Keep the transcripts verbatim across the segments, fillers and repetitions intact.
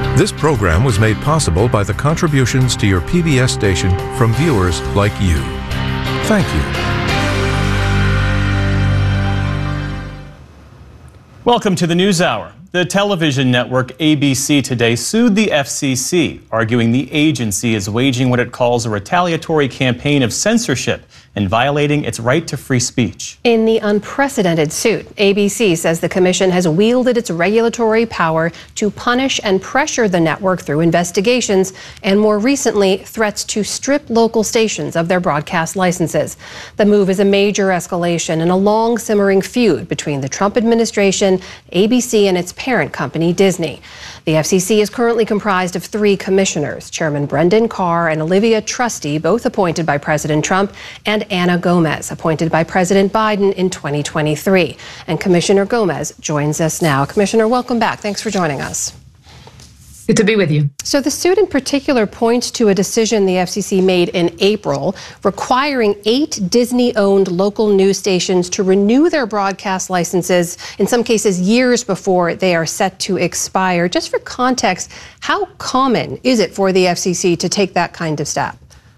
This program was made possible by the contributions to your P B S station from viewers like you. Thank you. Welcome to the News Hour. The television network A B C today sued the F C C, arguing the agency is waging what it calls a retaliatory campaign of censorship and violating its right to free speech. In the unprecedented suit, A B C says the commission has wielded its regulatory power to punish and pressure the network through investigations and, more recently, threats to strip local stations of their broadcast licenses. The move is a major escalation in a long simmering feud between the Trump administration, A B C, and its parent company, Disney. The F C C is currently comprised of three commissioners, Chairman Brendan Carr and Olivia Trusty, both appointed by President Trump, and Anna Gomez, appointed by President Biden in twenty twenty-three. And Commissioner Gomez joins us now. Commissioner, welcome back. Thanks for joining us. Good to be with you. So the suit in particular points to a decision the F C C made in April requiring eight Disney-owned local news stations to renew their broadcast licenses, in some cases years before they are set to expire. Just for context, how common is it for the F C C to take that kind of step?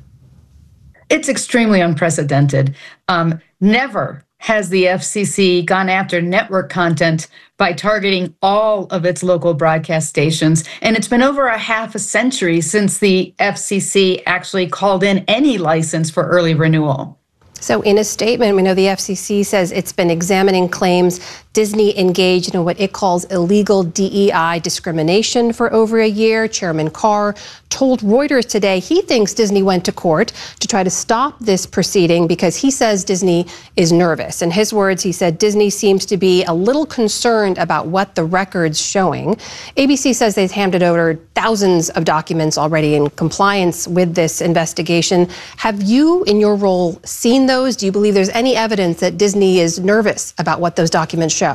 It's extremely unprecedented. Um, never has the F C C gone after network content by targeting all of its local broadcast stations. And it's been over a half a century since the F C C actually called in any license for early renewal. So in a statement, we know the F C C says it's been examining claims Disney engaged in what it calls illegal D E I discrimination for over a year. Chairman Carr told Reuters today he thinks Disney went to court to try to stop this proceeding because he says Disney is nervous. In his words, he said Disney seems to be a little concerned about what the record's showing. A B C says they've handed over thousands of documents already in compliance with this investigation. Have you, in your role, seen those? Do you believe there's any evidence that Disney is nervous about what those documents show?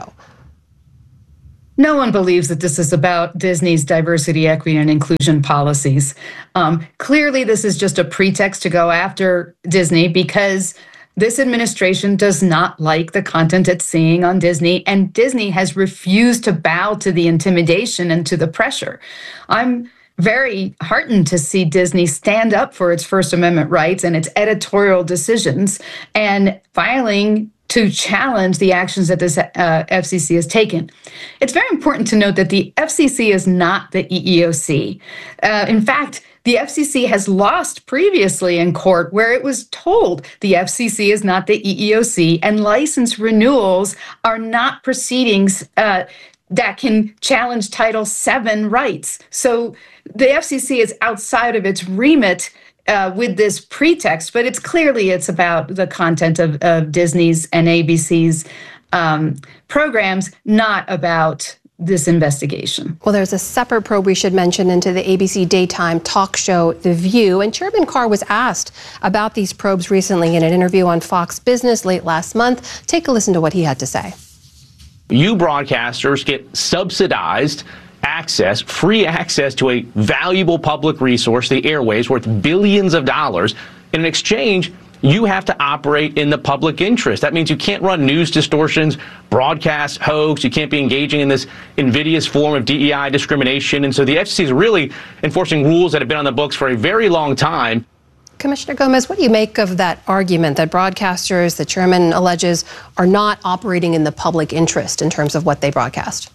No one believes that this is about Disney's diversity, equity, and inclusion policies. Um, clearly, this is just a pretext to go after Disney because this administration does not like the content it's seeing on Disney, and Disney has refused to bow to the intimidation and to the pressure. I'm very heartened to see Disney stand up for its First Amendment rights and its editorial decisions and filing to challenge the actions that this uh, F C C has taken. It's very important to note that the F C C is not the E E O C. Uh, in fact, the F C C has lost previously in court where it was told the F C C is not the E E O C and license renewals are not proceedings uh, that can challenge Title seven rights. So the F C C is outside of its remit Uh, with this pretext, but it's clearly it's about the content of, of Disney's and A B C's um, programs, not about this investigation. Well, there's a separate probe we should mention into the A B C daytime talk show, The View. And Chairman Carr was asked about these probes recently in an interview on Fox Business late last month. Take a listen to what he had to say. You broadcasters get subsidized access, free access to a valuable public resource, the airwaves, worth billions of dollars. In exchange, you have to operate in the public interest. That means you can't run news distortions, broadcast hoax. You can't be engaging in this invidious form of D E I discrimination. And so the F C C is really enforcing rules that have been on the books for a very long time. Commissioner Gomez, what do you make of that argument that broadcasters, the chairman alleges, are not operating in the public interest in terms of what they broadcast?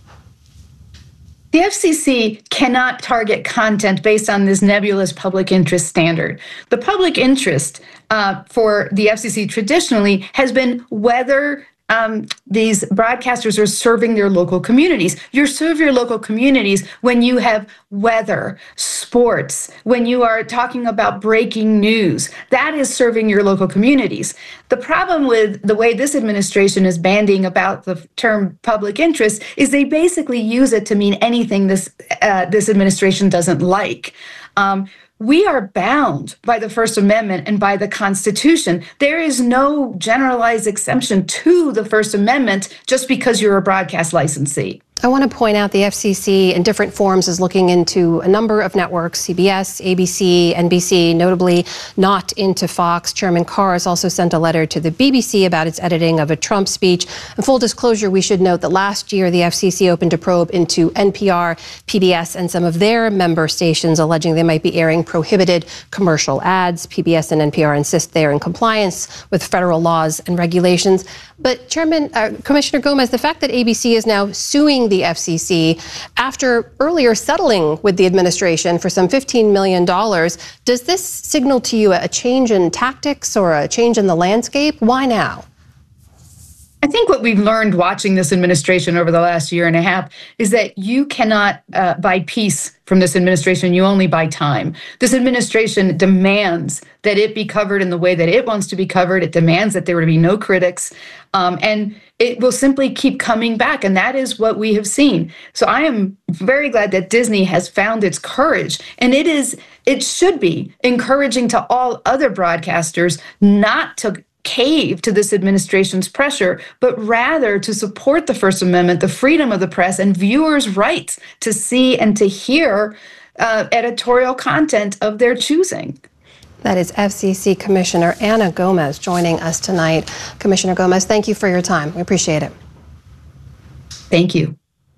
The F C C cannot target content based on this nebulous public interest standard. The public interest uh, for the F C C traditionally has been whether um, these broadcasters are serving their local communities. You serve your local communities when you have weather, sports, when you are talking about breaking news. That is serving your local communities. The problem with the way this administration is bandying about the term public interest is they basically use it to mean anything this uh, this administration doesn't like. Um, We are bound by the First Amendment and by the Constitution. There is no generalized exemption to the First Amendment just because you're a broadcast licensee. I want to point out the F C C in different forms is looking into a number of networks, C B S, A B C, N B C, notably not into Fox. Chairman Carr has also sent a letter to the B B C about its editing of a Trump speech. In full disclosure, we should note that last year the F C C opened a probe into N P R, P B S, and some of their member stations, alleging they might be airing prohibited commercial ads. P B S and N P R insist they are in compliance with federal laws and regulations. But Chairman, uh, Commissioner Gomez, the fact that A B C is now suing the F C C after earlier settling with the administration for some fifteen million dollars, does this signal to you a change in tactics or a change in the landscape? Why now? I think what we've learned watching this administration over the last year and a half is that you cannot uh, buy peace from this administration. You only buy time. This administration demands that it be covered in the way that it wants to be covered. It demands that there would be no critics. Um, and it will simply keep coming back. And that is what we have seen. So I am very glad that Disney has found its courage. And it is, it should be encouraging to all other broadcasters not to cave to this administration's pressure, but rather to support the First Amendment, the freedom of the press, and viewers' rights to see and to hear uh, editorial content of their choosing. That is F C C Commissioner Ana Gomez joining us tonight. Commissioner Gomez, thank you for your time. We appreciate it. Thank you.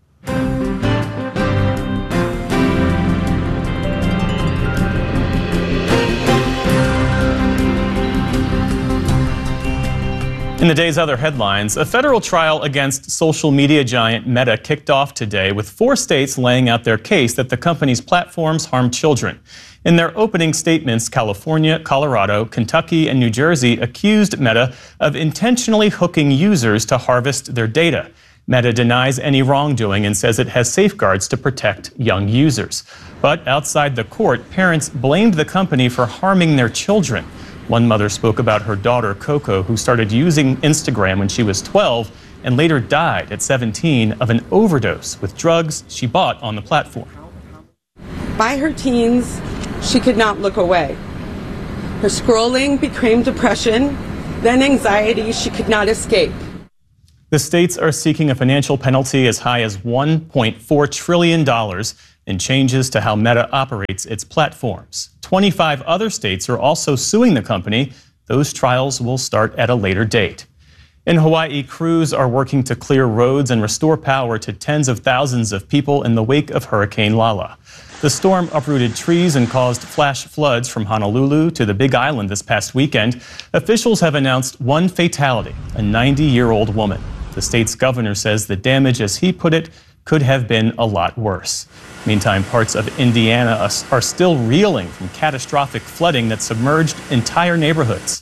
In the day's other headlines, a federal trial against social media giant Meta kicked off today with four states laying out their case that the company's platforms harm children. In their opening statements, California, Colorado, Kentucky, and New Jersey accused Meta of intentionally hooking users to harvest their data. Meta denies any wrongdoing and says it has safeguards to protect young users. But outside the court, parents blamed the company for harming their children. One mother spoke about her daughter, Coco, who started using Instagram when she was twelve and later died at seventeen of an overdose with drugs she bought on the platform. By her teens, she could not look away. Her scrolling became depression, then anxiety she could not escape. The states are seeking a financial penalty as high as one point four trillion dollars in changes to how Meta operates its platforms. twenty-five other states are also suing the company. Those trials will start at a later date. In Hawaii, crews are working to clear roads and restore power to tens of thousands of people in the wake of Hurricane Lala. The storm uprooted trees and caused flash floods from Honolulu to the Big Island this past weekend. Officials have announced one fatality, a ninety-year-old woman. The state's governor says the damage, as he put it, could have been a lot worse. Meantime, parts of Indiana are still reeling from catastrophic flooding that submerged entire neighborhoods.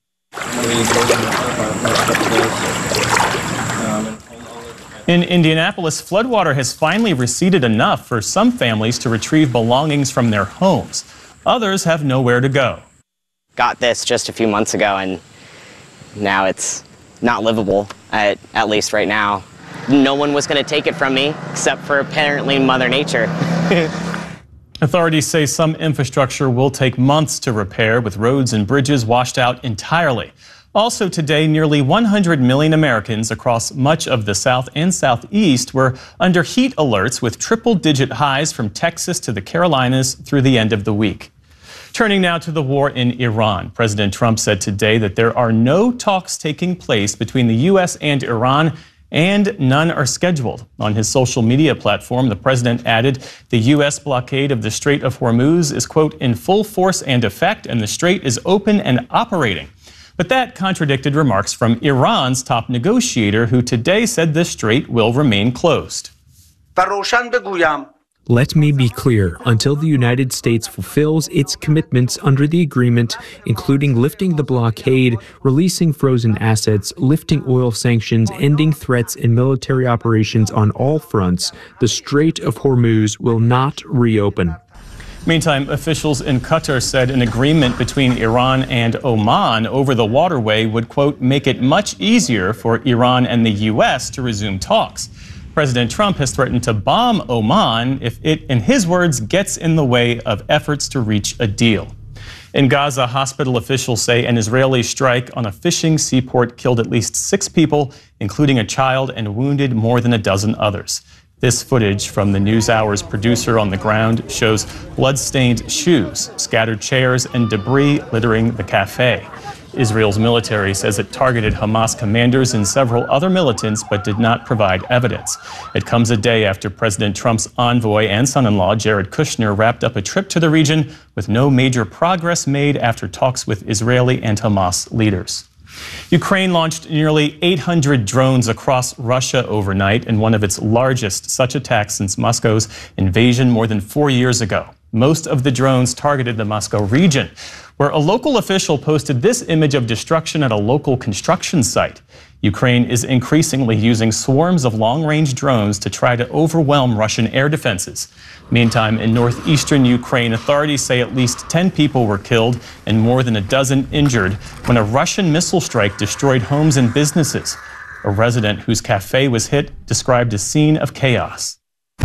In Indianapolis, floodwater has finally receded enough for some families to retrieve belongings from their homes. Others have nowhere to go. Got this just a few months ago, and now it's not livable, at, at least right now. No one was going to take it from me, except for apparently Mother Nature. Authorities say some infrastructure will take months to repair, with roads and bridges washed out entirely. Also today, nearly one hundred million Americans across much of the South and Southeast were under heat alerts, with triple-digit highs from Texas to the Carolinas through the end of the week. Turning now to the war in Iran. President Trump said today that there are no talks taking place between the U S and Iran, and none are scheduled. On his social media platform, the president added the U S blockade of the Strait of Hormuz is, quote, in full force and effect, and the strait is open and operating. But that contradicted remarks from Iran's top negotiator, who today said the strait will remain closed. Let me be clear, until the United States fulfills its commitments under the agreement, including lifting the blockade, releasing frozen assets, lifting oil sanctions, ending threats and military operations on all fronts, the Strait of Hormuz will not reopen. Meantime, officials in Qatar said an agreement between Iran and Oman over the waterway would, quote, make it much easier for Iran and the U S to resume talks. President Trump has threatened to bomb Oman if it, in his words, gets in the way of efforts to reach a deal. In Gaza, hospital officials say an Israeli strike on a fishing seaport killed at least six people, including a child, and wounded more than a dozen others. This footage from the NewsHour's producer on the ground shows blood-stained shoes, scattered chairs, and debris littering the cafe. Israel's military says it targeted Hamas commanders and several other militants, but did not provide evidence. It comes a day after President Trump's envoy and son-in-law, Jared Kushner, wrapped up a trip to the region with no major progress made after talks with Israeli and Hamas leaders. Ukraine launched nearly eight hundred drones across Russia overnight in one of its largest such attacks since Moscow's invasion more than four years ago. Most of the drones targeted the Moscow region, where a local official posted this image of destruction at a local construction site. Ukraine is increasingly using swarms of long-range drones to try to overwhelm Russian air defenses. Meantime, in northeastern Ukraine, authorities say at least ten people were killed and more than a dozen injured when a Russian missile strike destroyed homes and businesses. A resident whose cafe was hit described a scene of chaos.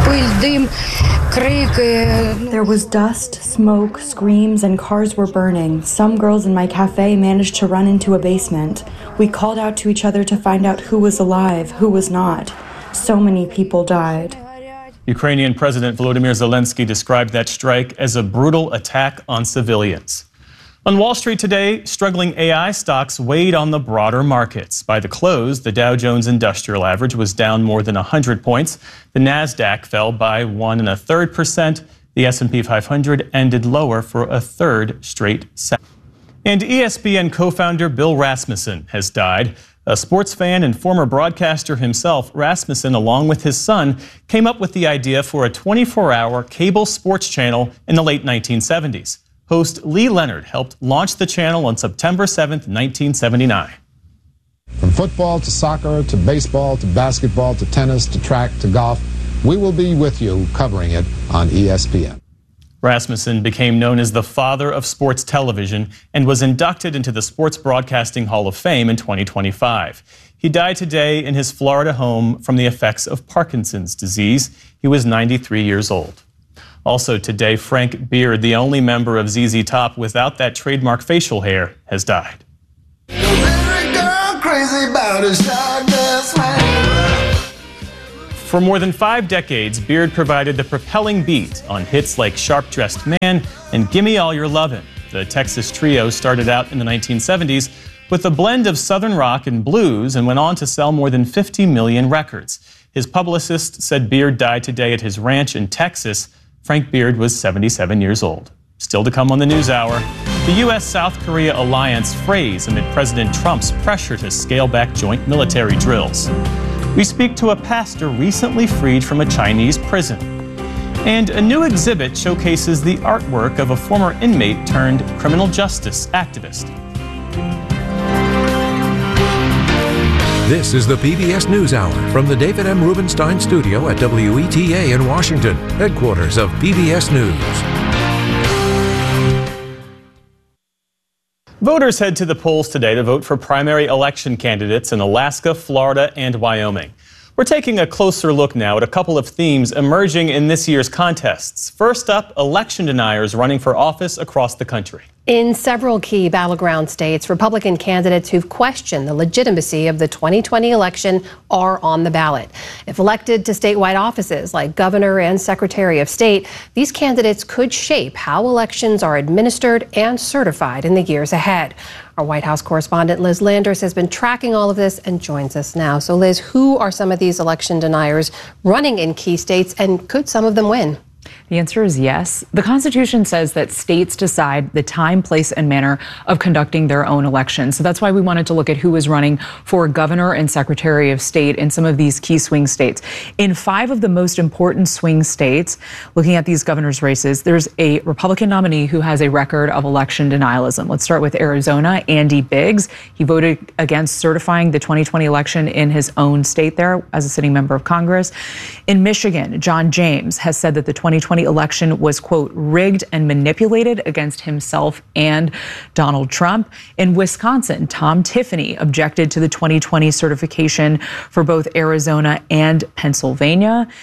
There was dust, smoke, screams, and cars were burning. Some girls in my cafe managed to run into a basement. We called out to each other to find out who was alive, who was not. So many people died. Ukrainian President Volodymyr Zelensky described that strike as a brutal attack on civilians. On Wall Street today, struggling A I stocks weighed on the broader markets. By the close, the Dow Jones Industrial Average was down more than one hundred points. The Nasdaq fell by one and a third percent. The S and P five hundred ended lower for a third straight session. And E S P N co-founder Bill Rasmussen has died. A sports fan and former broadcaster himself, Rasmussen, along with his son, came up with the idea for a twenty-four hour cable sports channel in the late nineteen seventies. Host Lee Leonard helped launch the channel on September seventh, nineteen seventy-nine. From football to soccer to baseball to basketball to tennis to track to golf, we will be with you covering it on E S P N. Rasmussen became known as the father of sports television and was inducted into the Sports Broadcasting Hall of Fame in twenty twenty-five. He died today in his Florida home from the effects of Parkinson's disease. He was ninety-three years old. Also today, Frank Beard, the only member of Z Z Top without that trademark facial hair, has died. For more than five decades, Beard provided the propelling beat on hits like Sharp Dressed Man and Gimme All Your Lovin'. The Texas trio started out in the nineteen seventies with a blend of Southern rock and blues and went on to sell more than fifty million records. His publicist said Beard died today at his ranch in Texas. Frank Beard was seventy-seven years old. Still to come on the NewsHour, the U S South Korea alliance frays amid President Trump's pressure to scale back joint military drills. We speak to a pastor recently freed from a Chinese prison. And a new exhibit showcases the artwork of a former inmate turned criminal justice activist. This is the P B S NewsHour from the David M. Rubenstein studio at W E T A in Washington, headquarters of P B S News. Voters head to the polls today to vote for primary election candidates in Alaska, Florida, and Wyoming. We're taking a closer look now at a couple of themes emerging in this year's contests. First up, election deniers running for office across the country. In several key battleground states, Republican candidates who've questioned the legitimacy of the twenty twenty election are on the ballot. If elected to statewide offices like governor and secretary of state, these candidates could shape how elections are administered and certified in the years ahead. Our White House correspondent Liz Landers has been tracking all of this and joins us now. So Liz, who are some of these election deniers running in key states, and could some of them win? The answer is yes. The Constitution says that states decide the time, place, and manner of conducting their own elections. So that's why we wanted to look at who is running for governor and secretary of state in some of these key swing states. In five of the most important swing states, looking at these governor's races, there's a Republican nominee who has a record of election denialism. Let's start with Arizona, Andy Biggs. He voted against certifying the twenty twenty election in his own state there as a sitting member of Congress. In Michigan, John James has said that the twenty twenty election was, quote, rigged and manipulated against himself and Donald Trump. In Wisconsin, Tom Tiffany objected to the twenty twenty certification for both Arizona and Pennsylvania.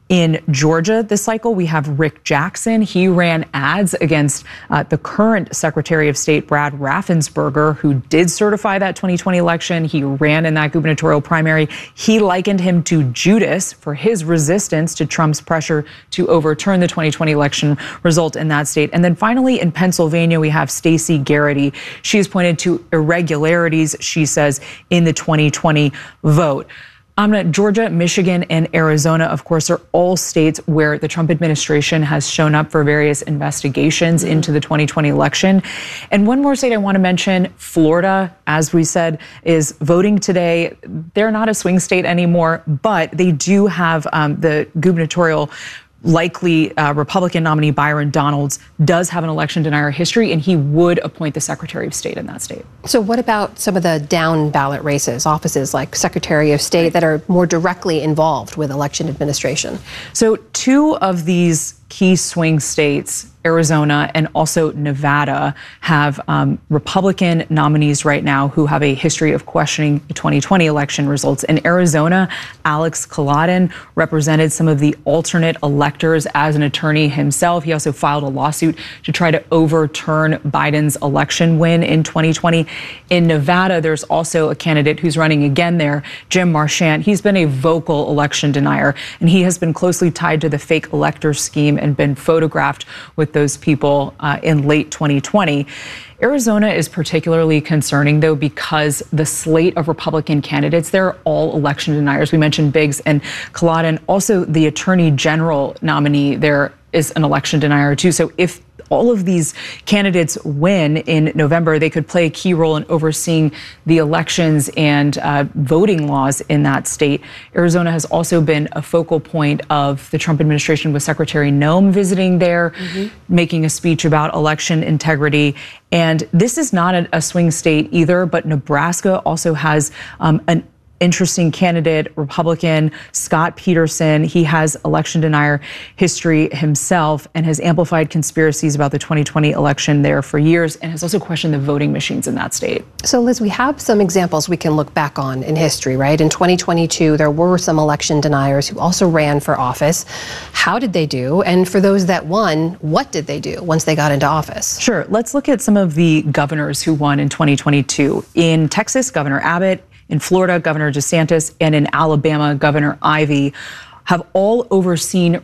In Georgia this cycle, we have Rick Jackson. He ran ads against uh, the current Secretary of State, Brad Raffensperger, who did certify that twenty twenty election. He ran in that gubernatorial primary. He likened him to Judas for his resistance to Trump's pressure to overturn the twenty twenty election result in that state. And then finally, in Pennsylvania, we have Stacey Garrity. She has pointed to irregularities, she says, in the twenty twenty vote. Amna, Georgia, Michigan, and Arizona, of course, are all states where the Trump administration has shown up for various investigations mm-hmm. into the twenty twenty election. And one more state I want to mention, Florida, as we said, is voting today. They're not a swing state anymore, but they do have um, the gubernatorial likely uh, Republican nominee Byron Donalds does have an election denier history, and he would appoint the Secretary of State in that state. So what about some of the down ballot races, offices like Secretary of State that are more directly involved with election administration? So two of these key swing states, Arizona and also Nevada, have um, Republican nominees right now who have a history of questioning the twenty twenty election results. In Arizona, Alex Kolodin represented some of the alternate electors as an attorney himself. He also filed a lawsuit to try to overturn Biden's election win in twenty twenty. In Nevada, there's also a candidate who's running again there, Jim Marchant. He's been a vocal election denier, and he has been closely tied to the fake elector scheme and been photographed with those people uh, in late twenty twenty. Arizona is particularly concerning, though, because the slate of Republican candidates, they're all election deniers. We mentioned Biggs and Kolodin. Also, the attorney general nominee there is an election denier, too. So if all of these candidates win in November, they could play a key role in overseeing the elections and uh, voting laws in that state. Arizona has also been a focal point of the Trump administration, with Secretary Noem visiting there, mm-hmm. making a speech about election integrity. And this is not a, a swing state either, but Nebraska also has um, an interesting candidate, Republican Scott Peterson. He has election denier history himself and has amplified conspiracies about the twenty twenty election there for years, and has also questioned the voting machines in that state. So, Liz, we have some examples we can look back on in history, right? In twenty twenty-two, there were some election deniers who also ran for office. How did they do? And for those that won, what did they do once they got into office? Sure. Let's look at some of the governors who won in twenty twenty-two. In Texas, Governor Abbott. In Florida, Governor DeSantis, and in Alabama, Governor Ivey, have all overseen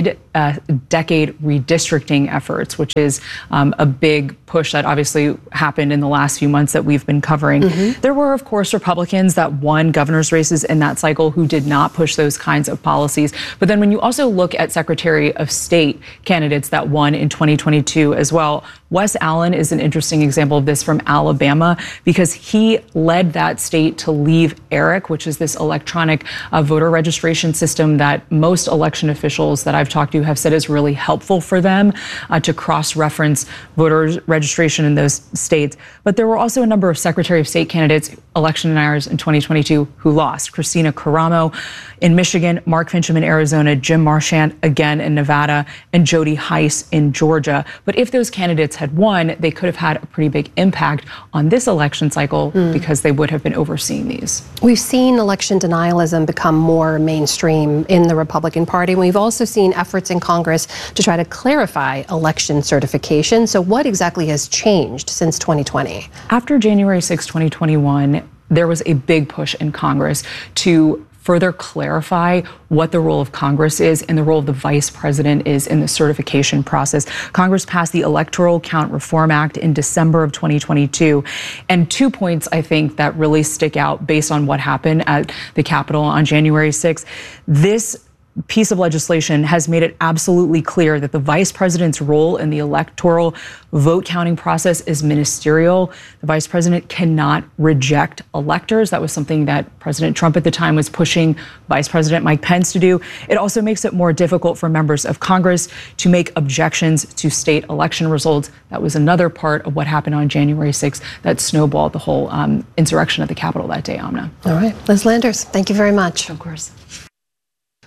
mid-decade uh, redistricting efforts, which is um, a big push that obviously happened in the last few months that we've been covering. Mm-hmm. There were, of course, Republicans that won governor's races in that cycle who did not push those kinds of policies. But then when you also look at Secretary of State candidates that won in twenty twenty-two as well, Wes Allen is an interesting example of this from Alabama, because he led that state to leave ERIC, which is this electronic uh, voter registration system that most election officials that I've talked to have said is really helpful for them uh, to cross-reference voter registration in those states. But there were also a number of Secretary of State candidates, election deniers in twenty twenty-two, who lost. Christina Caramo in Michigan, Mark Finchem in Arizona, Jim Marchant again in Nevada, and Jody Hice in Georgia. But if those candidates had won, they could have had a pretty big impact on this election cycle mm. because they would have been overseeing these. We've seen election denialism become more mainstream in the Republican Party. We've also seen efforts in Congress to try to clarify election certification. So what exactly has changed since twenty twenty? After January sixth, twenty twenty-one, there was a big push in Congress to further clarify what the role of Congress is and the role of the vice president is in the certification process. Congress passed the Electoral Count Reform Act in December of twenty twenty-two. And two points, I think, that really stick out based on what happened at the Capitol on January sixth. This piece of legislation has made it absolutely clear that the vice president's role in the electoral vote counting process is ministerial. The vice president cannot reject electors. That was something that President Trump at the time was pushing Vice President Mike Pence to do. It also makes it more difficult for members of Congress to make objections to state election results. That was another part of what happened on January sixth that snowballed the whole um, insurrection at the Capitol that day, Amna. All right. Liz Landers, thank you very much. Of course.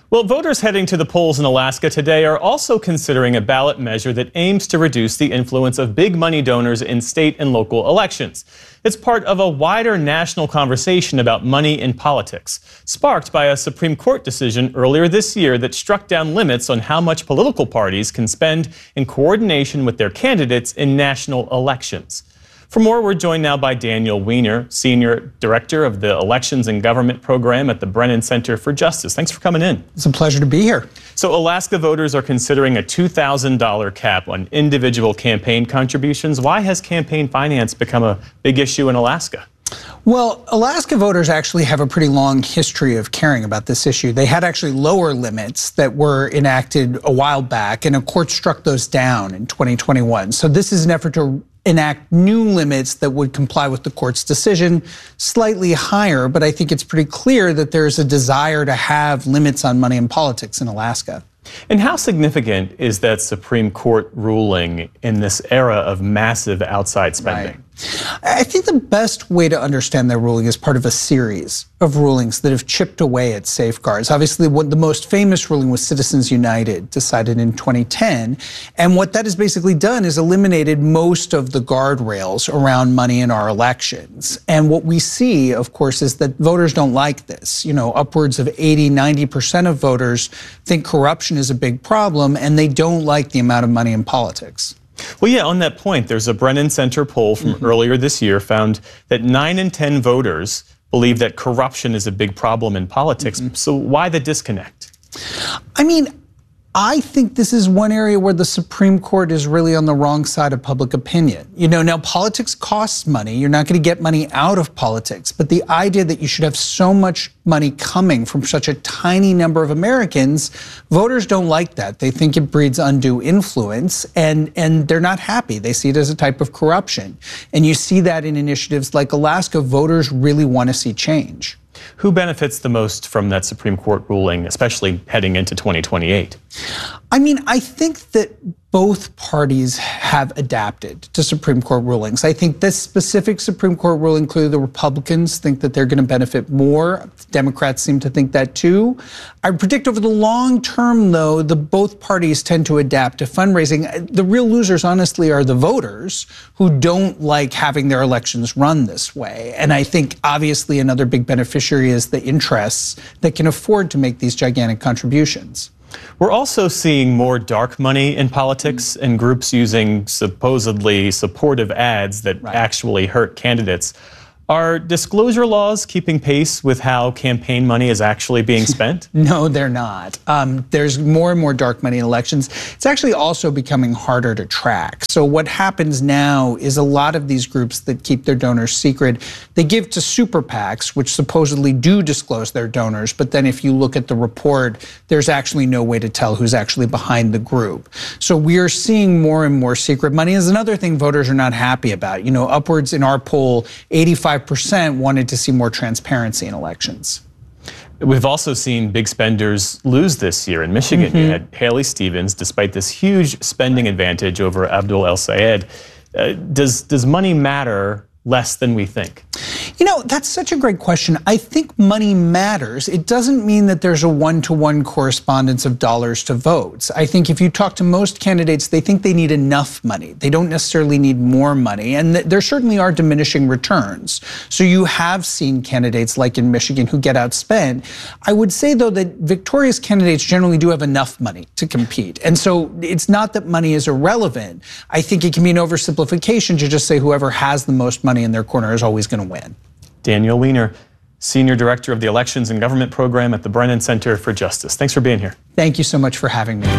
Well, voters heading to the polls in Alaska today are also considering a ballot measure that aims to reduce the influence of big money donors in state and local elections. It's part of a wider national conversation about money in politics, sparked by a Supreme Court decision earlier this year that struck down limits on how much political parties can spend in coordination with their candidates in national elections. For more, we're joined now by Daniel Weiner, Senior Director of the Elections and Government Program at the Brennan Center for Justice. Thanks for coming in. It's a pleasure to be here. So Alaska voters are considering a two thousand dollars cap on individual campaign contributions. Why has campaign finance become a big issue in Alaska? Well, Alaska voters actually have a pretty long history of caring about this issue. They had actually lower limits that were enacted a while back, and a court struck those down in twenty twenty-one. So this is an effort to enact new limits that would comply with the court's decision, slightly higher, but I think it's pretty clear that there's a desire to have limits on money in politics in Alaska. And how significant is that Supreme Court ruling in this era of massive outside spending? Right. I think the best way to understand that ruling is part of a series of rulings that have chipped away at safeguards. Obviously, what the most famous ruling was Citizens United, decided in twenty ten. And what that has basically done is eliminated most of the guardrails around money in our elections. And what we see, of course, is that voters don't like this. You know, upwards of eighty, ninety percent of voters think corruption is a big problem, and they don't like the amount of money in politics. Well, yeah, on that point, there's a Brennan Center poll from mm-hmm. earlier this year found that nine in ten voters believe that corruption is a big problem in politics. Mm-hmm. So why the disconnect? I mean, I think this is one area where the Supreme Court is really on the wrong side of public opinion. You know, now politics costs money. You're not going to get money out of politics. But the idea that you should have so much money coming from such a tiny number of Americans, voters don't like that. They think it breeds undue influence, and, and they're not happy. They see it as a type of corruption. And you see that in initiatives like Alaska. Voters really want to see change. Who benefits the most from that Supreme Court ruling, especially heading into twenty twenty-eight? I mean, I think that both parties have adapted to Supreme Court rulings. I think this specific Supreme Court ruling, clearly the Republicans think that they're going to benefit more. Democrats seem to think that too. I predict over the long term, though, the both parties tend to adapt to fundraising. The real losers, honestly, are the voters who don't like having their elections run this way. And I think, obviously, another big beneficiary is the interests that can afford to make these gigantic contributions. We're also seeing more dark money in politics and groups using supposedly supportive ads that right. actually hurt candidates. Are disclosure laws keeping pace with how campaign money is actually being spent? No, they're not. Um, there's more and more dark money in elections. It's actually also becoming harder to track. So what happens now is a lot of these groups that keep their donors secret, they give to super PACs, which supposedly do disclose their donors. But then if you look at the report, there's actually no way to tell who's actually behind the group. So we are seeing more and more secret money. Is another thing voters are not happy about. You know, upwards in our poll, eighty-five percent wanted to see more transparency in elections. We've also seen big spenders lose this year. In Michigan, mm-hmm. you had Haley Stevens, despite this huge spending advantage over Abdul El-Sayed. Uh, does, does money matter less than we think? You know, that's such a great question. I think money matters. It doesn't mean that there's a one-to-one correspondence of dollars to votes. I think if you talk to most candidates, they think they need enough money. They don't necessarily need more money. And th- there certainly are diminishing returns. So you have seen candidates like in Michigan who get outspent. I would say, though, that victorious candidates generally do have enough money to compete. And so it's not that money is irrelevant. I think it can be an oversimplification to just say whoever has the most money in their corner is always going to win. Daniel Weiner, Senior Director of the Elections and Government Program at the Brennan Center for Justice. Thanks for being here. Thank you so much for having me.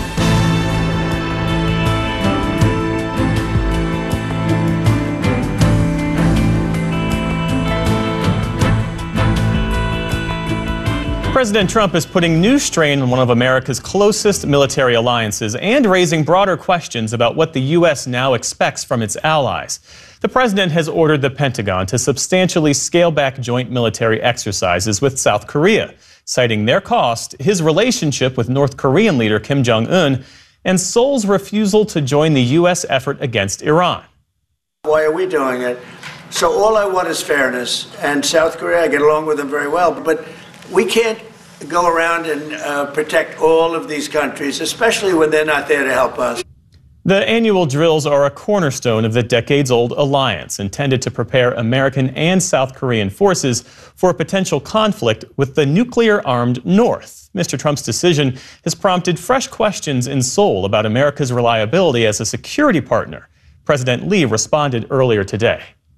President Trump is putting new strain on one of America's closest military alliances and raising broader questions about what the U S now expects from its allies. The president has ordered the Pentagon to substantially scale back joint military exercises with South Korea, citing their cost, his relationship with North Korean leader Kim Jong-un, and Seoul's refusal to join the U S effort against Iran. Why are we doing it? So all I want is fairness. And South Korea, I get along with them very well, but we can't go around and uh, protect all of these countries, especially when they're not there to help us. The annual drills are a cornerstone of the decades-old alliance intended to prepare American and South Korean forces for a potential conflict with the nuclear-armed North. Mister Trump's decision has prompted fresh questions in Seoul about America's reliability as a security partner. President Lee responded earlier today.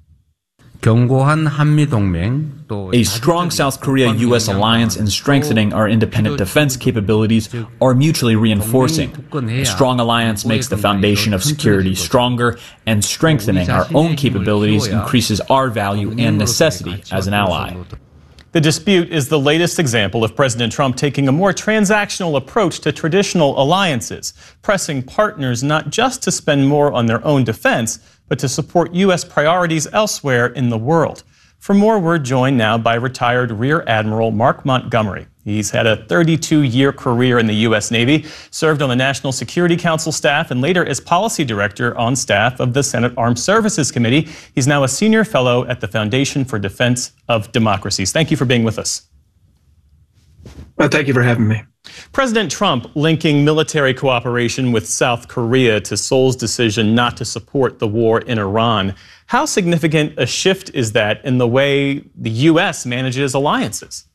A strong South Korea-U S alliance and strengthening our independent defense capabilities are mutually reinforcing. A strong alliance makes the foundation of security stronger, and strengthening our own capabilities increases our value and necessity as an ally. The dispute is the latest example of President Trump taking a more transactional approach to traditional alliances, pressing partners not just to spend more on their own defense, but to support U S priorities elsewhere in the world. For more, we're joined now by retired Rear Admiral Mark Montgomery. He's had a thirty-two-year career in the U S Navy, served on the National Security Council staff, and later as policy director on staff of the Senate Armed Services Committee. He's now a senior fellow at the Foundation for Defense of Democracies. Thank you for being with us. Well, thank you for having me. President Trump linking military cooperation with South Korea to Seoul's decision not to support the war in Iran. How significant a shift is that in the way the U S manages alliances?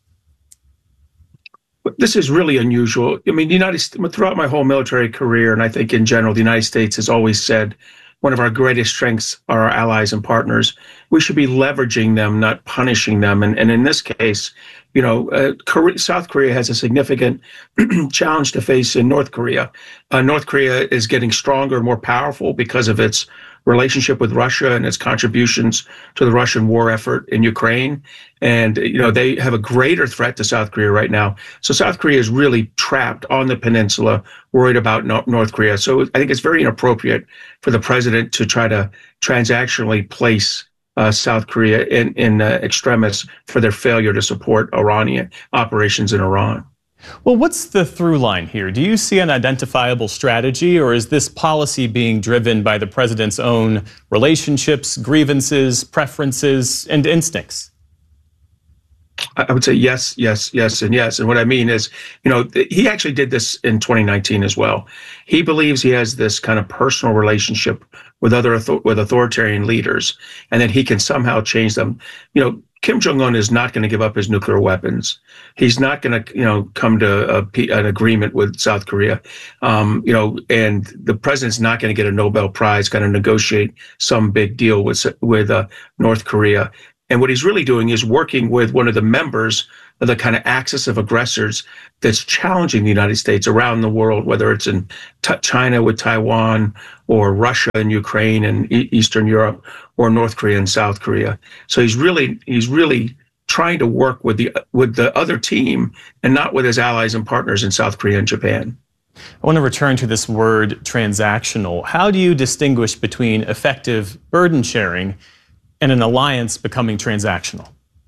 This is really unusual. I mean, the United States, throughout my whole military career, and I think in general, the United States has always said one of our greatest strengths are our allies and partners. We should be leveraging them, not punishing them. And, and in this case, you know, uh, Korea, South Korea has a significant challenge to face in North Korea. Uh, North Korea is getting stronger, more powerful because of its relationship with Russia and its contributions to the Russian war effort in Ukraine. And, you know, they have a greater threat to South Korea right now. So South Korea is really trapped on the peninsula, worried about no- North Korea. So I think it's very inappropriate for the president to try to transactionally place uh, South Korea in, in uh, extremis for their failure to support Iranian operations in Iran. Well, what's the through line here? Do you see an identifiable strategy, or is this policy being driven by the president's own relationships, grievances, preferences, and instincts? I would say yes, yes, yes, and yes. And what I mean is, you know, he actually did this in twenty nineteen as well. He believes he has this kind of personal relationship with other with authoritarian leaders, and that he can somehow change them. You know, Kim Jong-un is not going to give up his nuclear weapons. He's not going to, you know, come to a, an agreement with South Korea. Um, you know, and the president's not going to get a Nobel Prize, going to negotiate some big deal with with uh, North Korea. And what he's really doing is working with one of the members of the kind of axis of aggressors that's challenging the United States around the world, whether it's in t- China with Taiwan, or Russia and Ukraine and e- Eastern Europe, or North Korea and South Korea. So he's really he's really trying to work with the with the other team and not with his allies and partners in South Korea and Japan. I want to return to this word transactional. How do you distinguish between effective burden sharing and an alliance becoming transactional?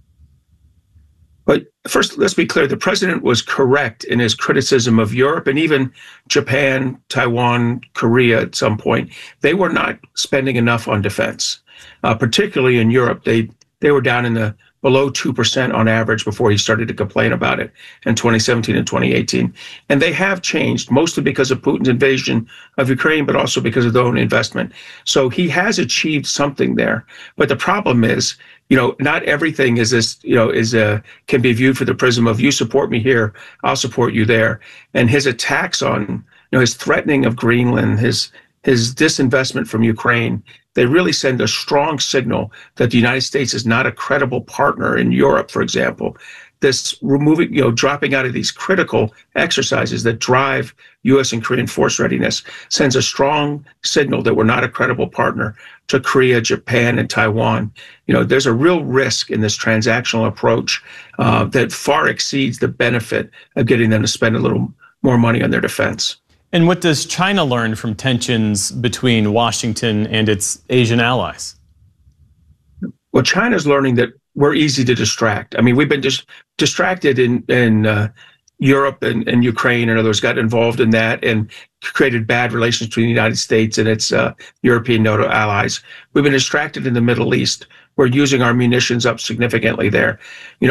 But first, let's be clear, the president was correct in his criticism of Europe and even Japan, Taiwan, Korea at some point. They were not spending enough on defense, uh, particularly in Europe. They they were down in the below two percent on average before he started to complain about it in twenty seventeen and twenty eighteen. And they have changed, mostly because of Putin's invasion of Ukraine, but also because of their own investment. So he has achieved something there. But the problem is, you know, not everything is this, you know, is a, can be viewed through the prism of you support me here, I'll support you there. And his attacks on, you know, his threatening of Greenland, his his disinvestment from Ukraine, they really send a strong signal that the United States is not a credible partner in Europe, for example. This removing, you know, dropping out of these critical exercises that drive U S and Korean force readiness sends a strong signal that we're not a credible partner to Korea, Japan, and Taiwan. You know, there's a real risk in this transactional approach uh, that far exceeds the benefit of getting them to spend a little more money on their defense. And what does China learn from tensions between Washington and its Asian allies? Well, China's learning that we're easy to distract. I mean, we've been just distracted in in uh, Europe and, and Ukraine and others got involved in that and created bad relations between the United States and its uh, European NATO allies. We've been distracted in the Middle East. We're using our munitions up significantly there. You know,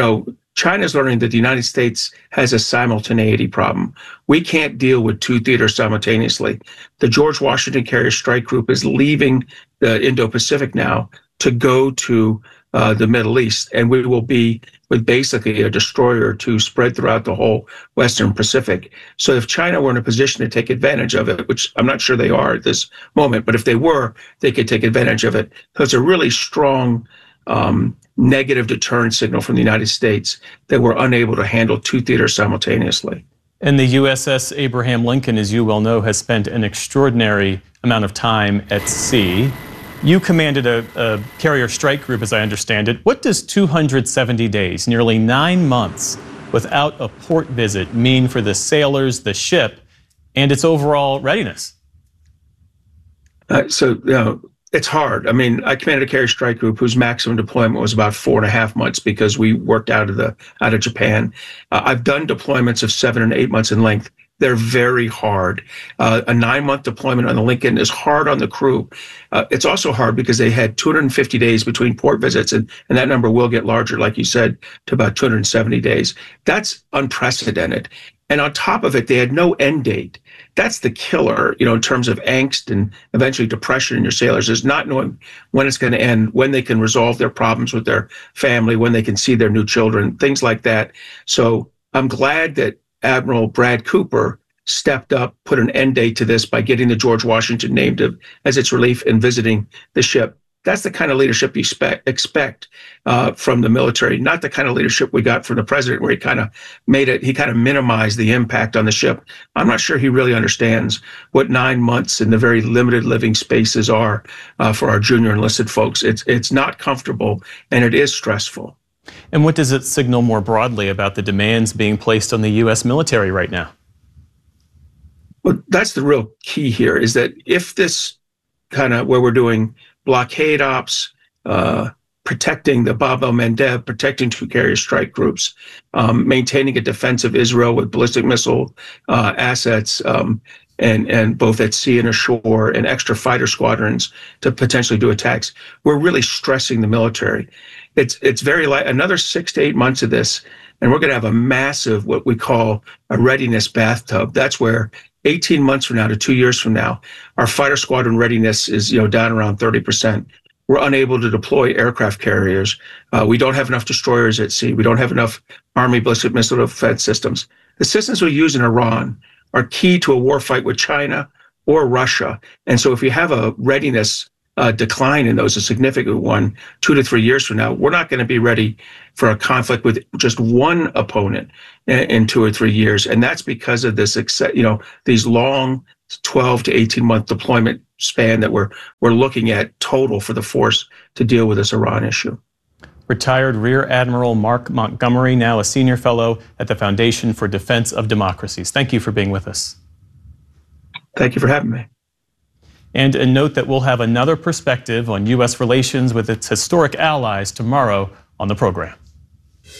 China's learning that the United States has a simultaneity problem. We can't deal with two theaters simultaneously. The George Washington Carrier Strike Group is leaving the Indo-Pacific now to go to uh, the Middle East, and we will be with basically a destroyer or two spread throughout the whole Western Pacific. So if China were in a position to take advantage of it, which I'm not sure they are at this moment, but if they were, they could take advantage of it. So it's a really strong um, negative deterrent signal from the United States that we're unable to handle two theaters simultaneously. And the U S S Abraham Lincoln, as you well know, has spent an extraordinary amount of time at sea. You commanded a, a carrier strike group, as I understand it. What does two hundred seventy days, nearly nine months, without a port visit mean for the sailors, the ship, and its overall readiness? Uh, so, you know, it's hard. I mean, I commanded a carrier strike group whose maximum deployment was about four and a half months because we worked out of the out of Japan. Uh, I've done deployments of seven and eight months in length. They're very hard. Uh, a nine-month deployment on the Lincoln is hard on the crew. Uh, it's also hard because they had two hundred fifty days between port visits, and, and that number will get larger, like you said, to about two hundred seventy days. That's unprecedented. And on top of it, they had no end date. That's the killer, you know, in terms of angst and eventually depression in your sailors, is not knowing when it's going to end, when they can resolve their problems with their family, when they can see their new children, things like that. So I'm glad that Admiral Brad Cooper stepped up, put an end date to this by getting the George Washington named as its relief and visiting the ship. That's the kind of leadership you expect, expect uh, from the military, not the kind of leadership we got from the president, where he kind of made it, he kind of minimized the impact on the ship. I'm not sure he really understands what nine months in the very limited living spaces are uh, for our junior enlisted folks. It's, it's not comfortable, and it is stressful. And what does it signal more broadly about the demands being placed on the U S military right now? Well, that's the real key here, is that if this kind of, where we're doing blockade ops, uh, protecting the Bab el-Mandeb, protecting two carrier strike groups, um, maintaining a defense of Israel with ballistic missile uh, assets, um, and, and both at sea and ashore, and extra fighter squadrons to potentially do attacks. We're really stressing the military. It's, it's very light, another six to eight months of this, and we're going to have a massive, what we call a readiness bathtub. That's where eighteen months from now to two years from now, our fighter squadron readiness is, you know, down around thirty percent. We're unable to deploy aircraft carriers. Uh, we don't have enough destroyers at sea. We don't have enough Army ballistic missile defense systems. The systems we use in Iran are key to a war fight with China or Russia. And so if we have a readiness uh, decline in those, a significant one, two to three years from now, we're not going to be ready for a conflict with just one opponent in, in two or three years. And that's because of this, you know, these long twelve to eighteen month deployment span that we're we're looking at total for the force to deal with this Iran issue. Retired Rear Admiral Mark Montgomery, now a senior fellow at the Foundation for Defense of Democracies. Thank you for being with us. Thank you for having me. And a note that we'll have another perspective on U S relations with its historic allies tomorrow on the program.